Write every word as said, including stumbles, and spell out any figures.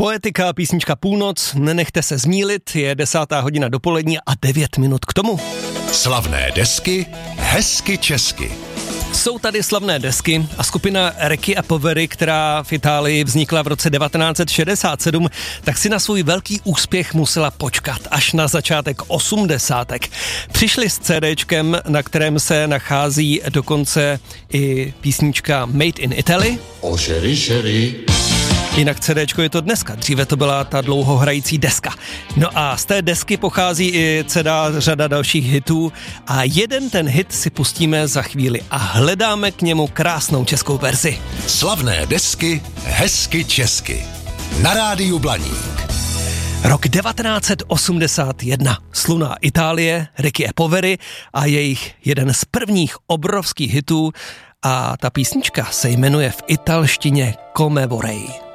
Poetika, písnička Půlnoc, nenechte se zmýlit, je desátá hodina dopolední a devět minut k tomu. Slavné desky, hezky česky. Jsou tady slavné desky a skupina Ricky a Poveri, která v Itálii vznikla v roce devatenáct set šedesát sedm, tak si na svůj velký úspěch musela počkat až na začátek osmdesátek. Přišli s CDčkem, na kterém se nachází dokonce i písnička Made in Italy. O sherry, sherry. Jinak CDčko je to dneska, dříve to byla ta dlouhohrající deska. No a z té desky pochází i celá řada dalších hitů a jeden ten hit si pustíme za chvíli a hledáme k němu krásnou českou verzi. Slavné desky, hezky česky. Na rádiu Blaník. Rok devatenáct set osmdesát jedna. Slunná Itálie, Ricky a Poveri a jejich jeden z prvních obrovských hitů a ta písnička se jmenuje v italštině Come vorrei.